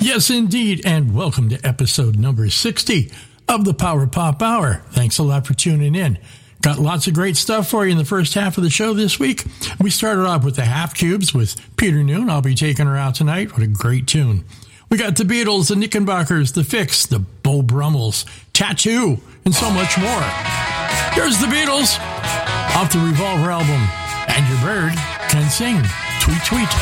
Yes, indeed, and welcome to episode number 60 of the Power Pop Hour. Thanks a lot for tuning in. Got lots of great stuff for you in the first half of the show this week. We started off with the Half Cubes with Peter Noon. I'll be taking her out tonight. What a great tune. We got the Beatles, the Knickerbockers, the Fix, the Beau Brummels, Tattoo, and so much more. Here's the Beatles off the Revolver album. And your bird can sing. Tweet, tweet.